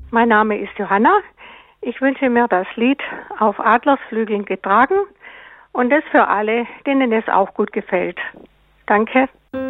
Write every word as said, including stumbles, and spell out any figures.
Mein Name ist Johanna. Ich wünsche mir das Lied Auf Adlersflügeln getragen und das für alle, denen es auch gut gefällt. Danke.